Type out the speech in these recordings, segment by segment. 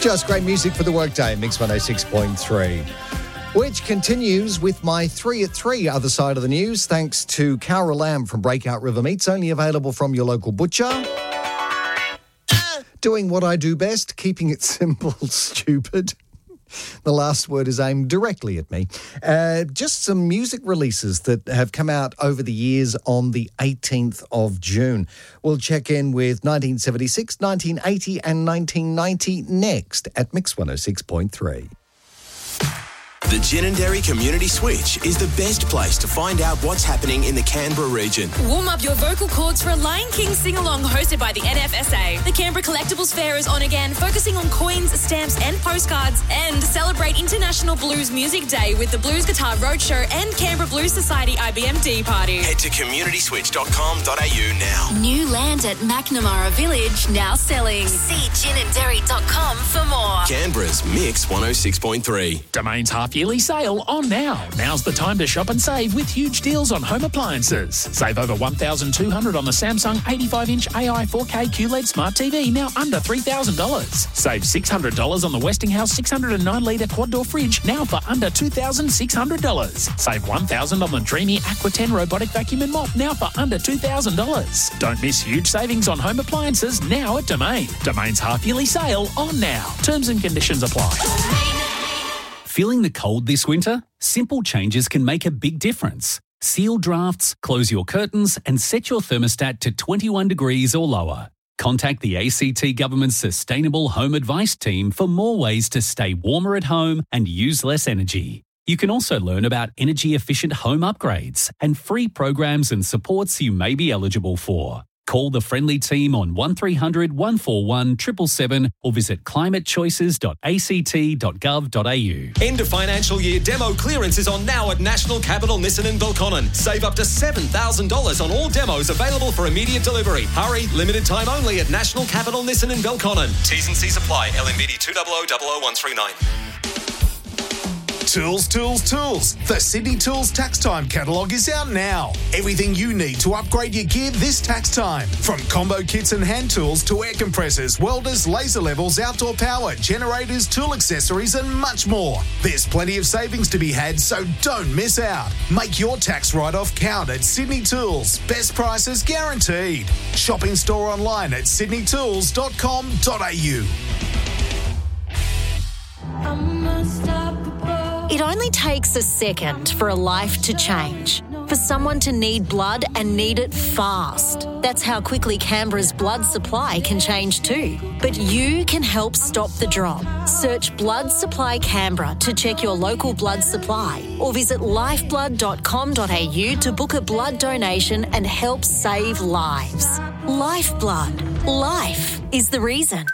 Just great music for the workday, Mix 106.3. Which continues with my 3 at 3 other side of the news, thanks to Cowra Lamb from Breakout River Meats, only available from your local butcher. Doing what I do best, keeping it simple, stupid. The last word is aimed directly at me. Just some music releases that have come out over the years on the 18th of June. We'll check in with 1976, 1980 and 1990 next at Mix 106.3. The Ginninderry Community Switch is the best place to find out what's happening in the Canberra region. Warm up your vocal cords for a Lion King sing-along hosted by the NFSA. The Canberra Collectibles Fair is on again, focusing on coins, stamps and postcards. And celebrate International Blues Music Day with the Blues Guitar Roadshow and Canberra Blues Society IBMD party. Head to communityswitch.com.au now. New land at McNamara Village now selling. See ginninderry.com for more. Canberra's Mix 106.3. Domain's half-yearly sale on now. Now's the time to shop and save with huge deals on home appliances. Save over $1,200 on the Samsung 85-inch AI 4K QLED Smart TV, now under $3,000. Save $600 on the Westinghouse 609-litre quad-door fridge, now for under $2,600. Save $1,000 on the Dreamy Aqua 10 robotic vacuum and mop, now for under $2,000. Don't miss huge savings on home appliances now at Domain. Domain's half-yearly sale on now. Terms and conditions apply. Feeling the cold this winter? Simple changes can make a big difference. Seal drafts, close your curtains and set your thermostat to 21 degrees or lower. Contact the ACT Government's Sustainable Home Advice team for more ways to stay warmer at home and use less energy. You can also learn about energy-efficient home upgrades and free programs and supports you may be eligible for. Call the friendly team on 1300 141 777 or visit climatechoices.act.gov.au. End of financial year demo clearance is on now at National Capital Nissan in Belconnen. Save up to $7,000 on all demos available for immediate delivery. Hurry, limited time only at National Capital Nissan in Belconnen. T's and C's apply. LMBD 2000139. Tools, tools, tools. The Sydney Tools Tax Time catalogue is out now. Everything you need to upgrade your gear this tax time. From combo kits and hand tools to air compressors, welders, laser levels, outdoor power, generators, tool accessories and much more. There's plenty of savings to be had, so don't miss out. Make your tax write-off count at Sydney Tools. Best prices guaranteed. Shop in store online at sydneytools.com.au. It only takes a second for a life to change, for someone to need blood and need it fast. That's how quickly Canberra's blood supply can change too. But you can help stop the drop. Search Blood Supply Canberra to check your local blood supply or visit lifeblood.com.au to book a blood donation and help save lives. Lifeblood. Life is the reason.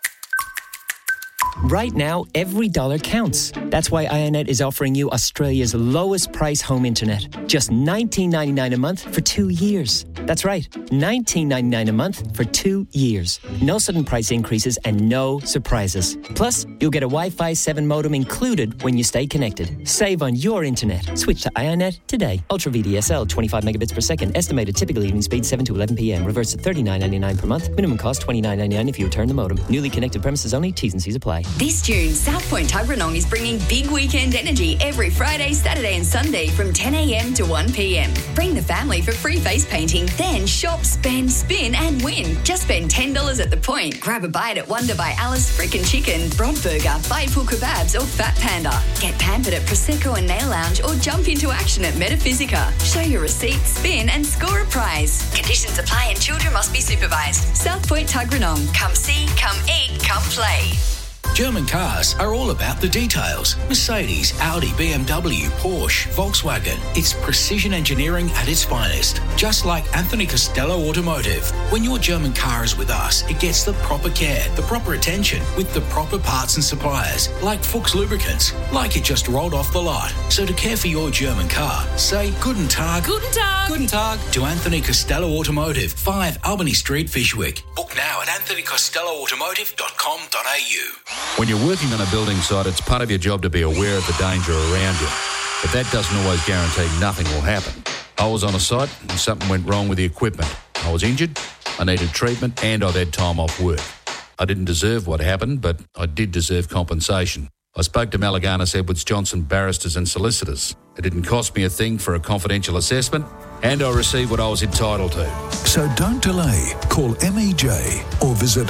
Right now, every dollar counts. That's why IONET is offering you Australia's lowest price home internet. Just $19.99 a month for 2 years. That's right, $19.99 a month for 2 years. No sudden price increases and no surprises. Plus, you'll get a Wi-Fi 7 modem included when you stay connected. Save on your internet. Switch to IONET today. Ultra VDSL, 25 megabits per second. Estimated typical evening speed 7 to 11 p.m. Reverse at $39.99 per month. Minimum cost $29.99 if you return the modem. Newly connected premises only. T's and C's apply. This June, South Point Tuggeranong is bringing big weekend energy every Friday, Saturday and Sunday from 10 a.m. to 1 p.m. Bring the family for free face painting, then shop, spend, spin and win. Just spend $10 at the Point. Grab a bite at Wonder by Alice Frickin' Chicken, Broad Burger, Baipul Kebabs or Fat Panda. Get pampered at Prosecco and Nail Lounge or jump into action at Metaphysica. Show your receipt, spin and score a prize. Conditions apply and children must be supervised. South Point Tuggeranong. Come see, come eat, come play. German cars are all about the details. Mercedes, Audi, BMW, Porsche, Volkswagen. It's precision engineering at its finest. Just like Anthony Costello Automotive. When your German car is with us, it gets the proper care, the proper attention, with the proper parts and suppliers. Like Fuchs Lubricants. Like it just rolled off the lot. So to care for your German car, say Guten Tag. Guten Tag. Guten Tag to Anthony Costello Automotive, 5 Albany Street, Fyshwick. Book now at anthonycostelloautomotive.com.au. When you're working on a building site, it's part of your job to be aware of the danger around you. But that doesn't always guarantee nothing will happen. I was on a site and something went wrong with the equipment. I was injured, I needed treatment and I've had time off work. I didn't deserve what happened, but I did deserve compensation. I spoke to Malaganas Edwards Johnson barristers and solicitors. It didn't cost me a thing for a confidential assessment, and I received what I was entitled to. So don't delay. Call MEJ or visit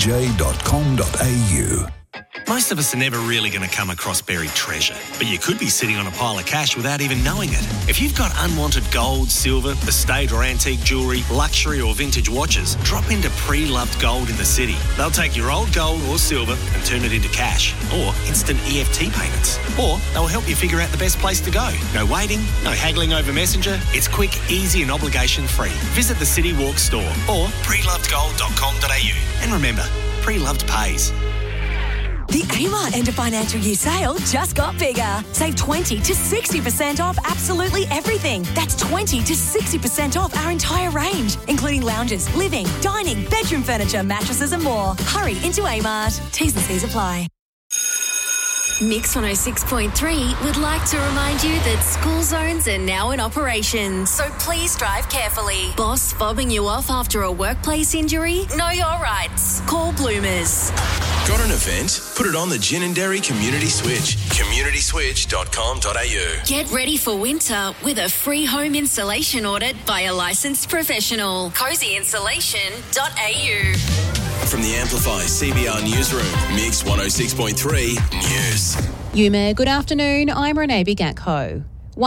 mej.com.au. Most of us are never really going to come across buried treasure, but you could be sitting on a pile of cash without even knowing it. If you've got unwanted gold, silver, estate or antique jewellery, luxury or vintage watches, drop into Pre-Loved Gold in the city. They'll take your old gold or silver and turn it into cash or instant EFT payments. Or they'll help you figure out the best place to go. No waiting, no haggling over Messenger. It's quick, easy and obligation-free. Visit the City Walk store or prelovedgold.com.au. And remember, Pre-Loved pays. The Amart End of Financial Year sale just got bigger. Save 20 to 60% off absolutely everything. That's 20 to 60% off our entire range, including lounges, living, dining, bedroom furniture, mattresses and more. Hurry into Amart. T's and C's apply. Mix 106.3 would like to remind you that school zones are now in operation, so please drive carefully. Boss fobbing you off after a workplace injury? Know your rights. Call Bloomers. Got an event? Put it on the Gin and Dairy Community Switch. communityswitch.com.au. Get ready for winter with a free home installation audit by a licensed professional. cozyinsulation.au. From the Amplify CBR Newsroom, Mix 106.3 News. Yuma, good afternoon. I'm Renee Bigatko.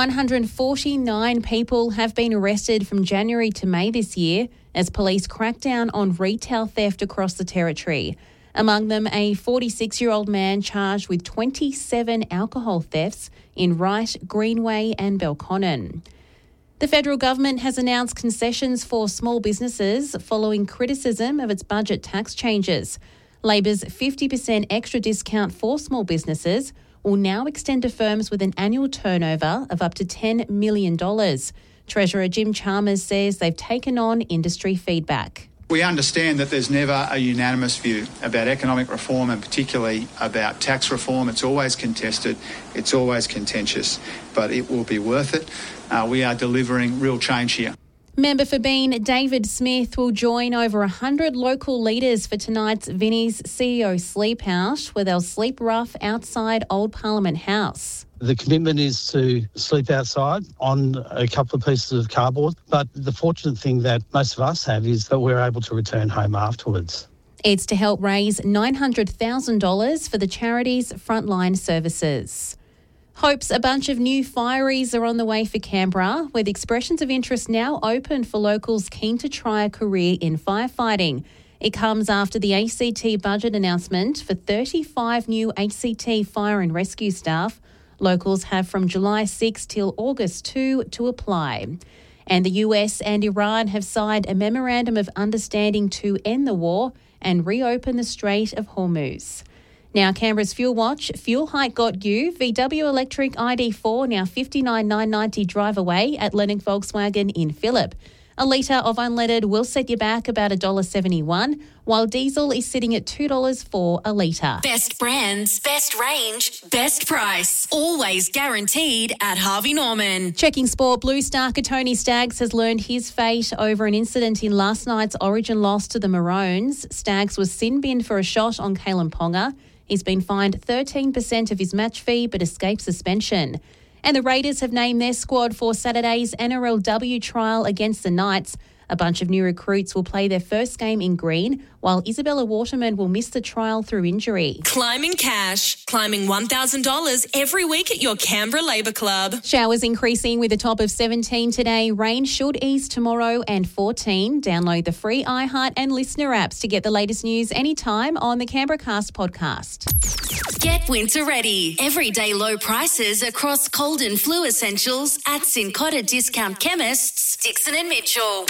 149 people have been arrested from January to May this year as police crack down on retail theft across the territory. Among them, a 46-year-old man charged with 27 alcohol thefts in Wright, Greenway and Belconnen. The federal government has announced concessions for small businesses following criticism of its budget tax changes. Labor's 50% extra discount for small businesses will now extend to firms with an annual turnover of up to $10 million. Treasurer Jim Chalmers says they've taken on industry feedback. We understand that there's never a unanimous view about economic reform and particularly about tax reform. It's always contested, it's always contentious, but it will be worth it. We are delivering real change here. Member for Bean David Smith will join over 100 local leaders for tonight's Vinnie's CEO Sleep Out, where they'll sleep rough outside Old Parliament House. The commitment is to sleep outside on a couple of pieces of cardboard, but the fortunate thing that most of us have is that we're able to return home afterwards. It's to help raise $900,000 for the charity's frontline services. Hopes a bunch of new fireys are on the way for Canberra, with expressions of interest now open for locals keen to try a career in firefighting. It comes after the ACT budget announcement for 35 new ACT fire and rescue staff. Locals have from July 6 till August 2 to apply. And the US and Iran have signed a memorandum of understanding to end the war and reopen the Strait of Hormuz. Now, Canberra's Fuel Watch. Fuel hike got you. VW electric ID4 now $59,990 drive away at Lennox Volkswagen in Phillip. A litre of unleaded will set you back about $1.71, while diesel is sitting at $2 for a litre. Best brands, best range, best price. Always guaranteed at Harvey Norman. Checking sport, Blue star Tony Staggs has learned his fate over an incident in last night's Origin loss to the Maroons. Staggs was sin-binned for a shot on Kalen Ponga. He's been fined 13% of his match fee but escaped suspension. And the Raiders have named their squad for Saturday's NRLW trial against the Knights. A bunch of new recruits will play their first game in green, while Isabella Waterman will miss the trial through injury. Climbing cash. Climbing $1,000 every week at your Canberra Labour Club. Showers increasing with a top of 17 today. Rain should ease tomorrow and 14. Download the free iHeart and Listener apps to get the latest news anytime on the Canberra Cast podcast. Get winter ready. Everyday low prices across cold and flu essentials at Cincotta Discount Chemists, Dixon and Mitchell.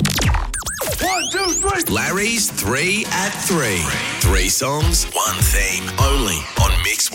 1, 2, 3. Larry's 3 at 3. 3 songs, 1 theme. Only on Mix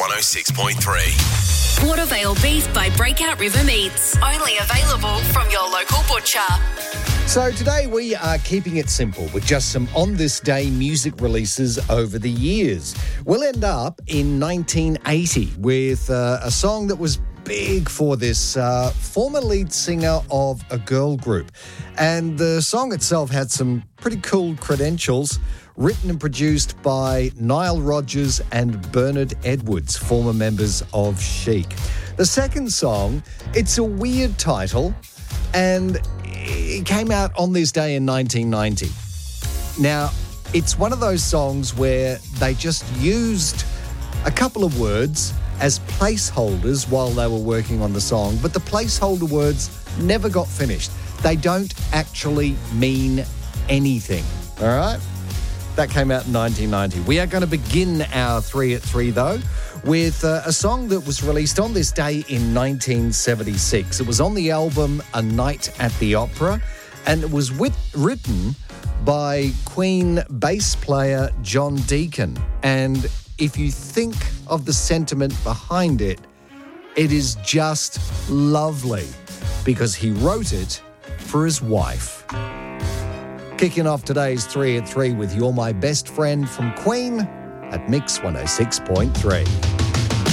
106.3. Watervale beef by Breakout River Meats. Only available from your local butcher. So today we are keeping it simple with just some on-this-day music releases over the years. We'll end up in 1980 with a song that was big for this former lead singer of a girl group. And the song itself had some pretty cool credentials. written and produced by Nile Rodgers and Bernard Edwards, former members of Chic. The second song, it's a weird title, and it came out on this day in 1990. Now, it's one of those songs where they just used a couple of words as placeholders while they were working on the song, but the placeholder words never got finished. They don't actually mean anything, all right? That came out in 1990. We are going to begin our 3 at 3, though, with a song that was released on this day in 1976. It was on the album A Night at the Opera, and it was written by Queen bass player John Deacon. And if you think of the sentiment behind it, it is just lovely because he wrote it for his wife. Kicking off today's 3 at 3 with You're My Best Friend from Queen at Mix 106.3.